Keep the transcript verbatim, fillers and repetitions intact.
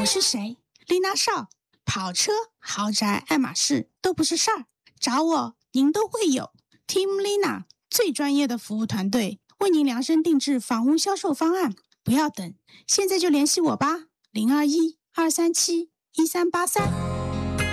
我是谁？丽娜少。跑车、豪宅、爱马仕都不是事儿，找我您都会有。Team Lina 最专业的服务团队，为您量身定制房屋销售方案。不要等，现在就联系我吧，零二一二三七一三八三。